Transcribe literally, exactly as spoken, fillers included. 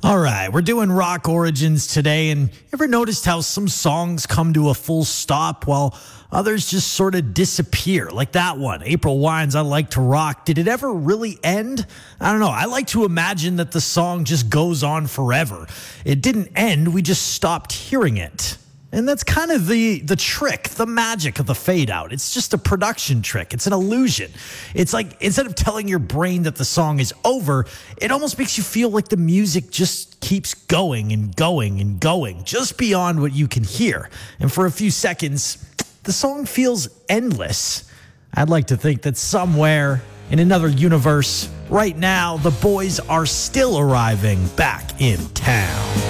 All right, we're doing rock origins today, and ever noticed how some songs come to a full stop while others just sort of disappear? Like that one, April Wine's I Like to Rock. Did it ever really end? I don't know. I like to imagine that the song just goes on forever. It didn't end, we just stopped hearing it. And that's kind of the the trick, the magic of the fade out. It's just a production trick. It's an illusion. It's like instead of telling your brain that the song is over, it almost makes you feel like the music just keeps going and going and going, just beyond what you can hear. And for a few seconds, the song feels endless. I'd like to think that somewhere in another universe, right now, the boys are still arriving back in town.